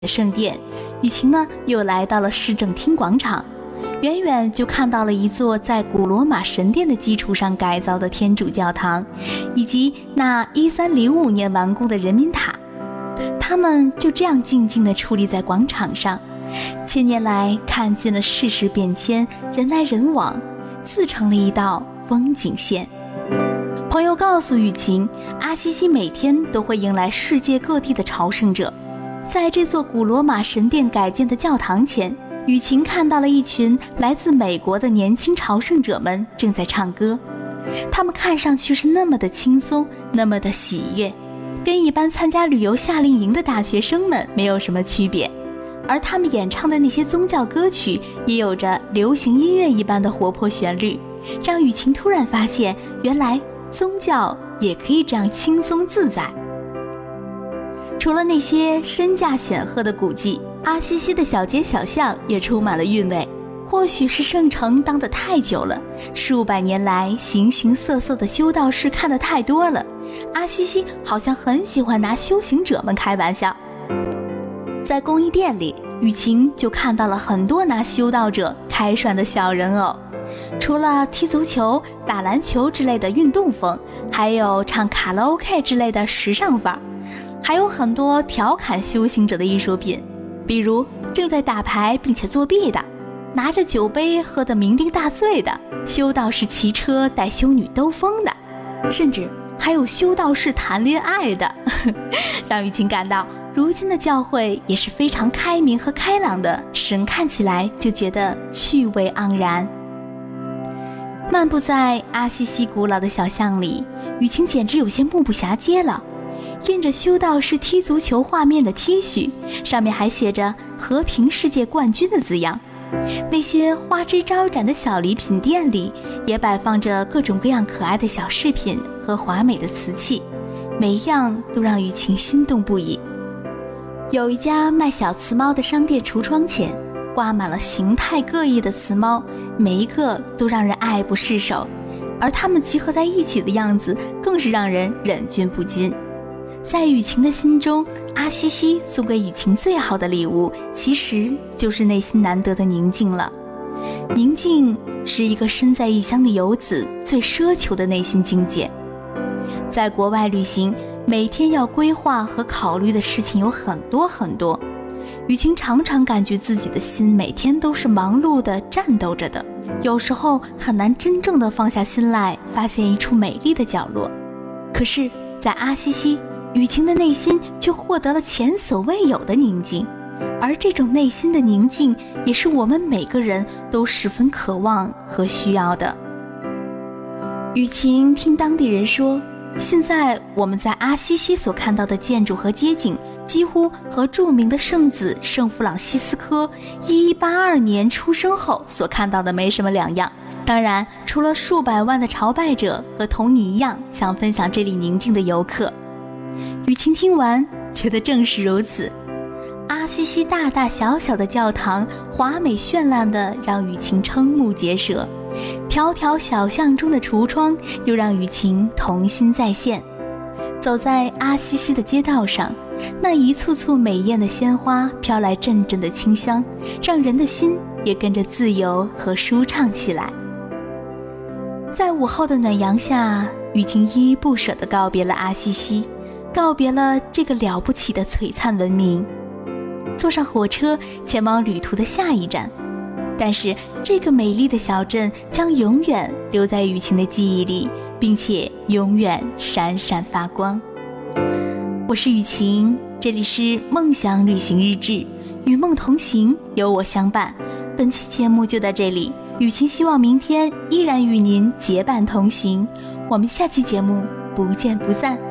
的圣殿，雨晴呢又来到了市政厅广场，远远就看到了一座在古罗马神殿的基础上改造的天主教堂，以及那1305年完工的人民塔。他们就这样静静地矗立在广场上，千年来看尽了世事变迁，人来人往，自成了一道风景线。朋友告诉雨晴，阿西西每天都会迎来世界各地的朝圣者。在这座古罗马神殿改建的教堂前，雨晴看到了一群来自美国的年轻朝圣者们正在唱歌，他们看上去是那么的轻松，那么的喜悦，跟一般参加旅游夏令营的大学生们没有什么区别。而他们演唱的那些宗教歌曲也有着流行音乐一般的活泼旋律，让雨晴突然发现，原来宗教也可以这样轻松自在。除了那些身价显赫的古迹，阿西西的小街小巷也充满了韵味。或许是圣城当得太久了，数百年来形形色色的修道士看得太多了，阿西西好像很喜欢拿修行者们开玩笑。在工艺店里，雨晴就看到了很多拿修道者开涮的小人偶，除了踢足球、打篮球之类的运动风，还有唱卡拉 OK 之类的时尚范儿，还有很多调侃修行者的艺术品，比如正在打牌并且作弊的，拿着酒杯喝得酩酊大醉的，修道士骑车带修女兜风的，甚至还有修道士谈恋爱的让雨晴感到如今的教会也是非常开明和开朗的，使人看起来就觉得趣味盎然。漫步在阿西西古老的小巷里，雨晴简直有些目不暇接了。印着修道士踢足球画面的 T 恤，上面还写着和平世界冠军的字样。那些花枝招展的小礼品店里也摆放着各种各样可爱的小饰品和华美的瓷器，每一样都让雨晴心动不已。有一家卖小瓷猫的商店橱窗前挂满了形态各异的瓷猫，每一个都让人爱不释手，而它们集合在一起的样子更是让人忍俊不禁。在雨晴的心中，阿西西送给雨晴最好的礼物，其实就是内心难得的宁静了。宁静是一个身在异乡的游子最奢求的内心境界。在国外旅行，每天要规划和考虑的事情有很多很多，雨晴常常感觉自己的心每天都是忙碌的战斗着的，有时候很难真正的放下心来，发现一处美丽的角落。可是在阿西西，雨晴的内心却获得了前所未有的宁静，而这种内心的宁静也是我们每个人都十分渴望和需要的。雨晴听当地人说，现在我们在阿西西所看到的建筑和街景几乎和著名的圣子圣弗朗西斯科1182年出生后所看到的没什么两样，当然除了数百万的朝拜者和同你一样想分享这里宁静的游客。雨晴听完觉得正是如此，阿西西大大小小的教堂华美绚烂的让雨晴瞠目结舌，条条小巷中的橱窗又让雨晴童心再现。走在阿西西的街道上，那一簇簇美艳的鲜花飘来阵阵的清香，让人的心也跟着自由和舒畅起来。在午后的暖阳下，雨晴依依不舍地告别了阿西西，告别了这个了不起的璀璨文明，坐上火车前往旅途的下一站。但是这个美丽的小镇将永远留在雨晴的记忆里，并且永远闪闪发光。我是雨晴，这里是梦想旅行日志，与梦同行，有我相伴。本期节目就到这里，雨晴希望明天依然与您结伴同行，我们下期节目不见不散。